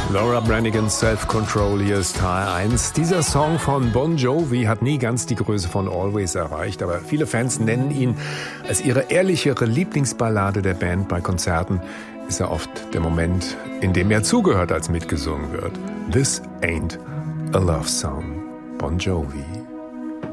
Laura Branigan's Self-Control, hier ist HR1. Dieser Song von Bon Jovi hat nie ganz die Größe von Always erreicht, aber viele Fans nennen ihn als ihre ehrlichere Lieblingsballade der Band. Bei Konzerten ist er oft der Moment, in dem mehr zugehört als mitgesungen wird. This ain't a love song. Bon Jovi.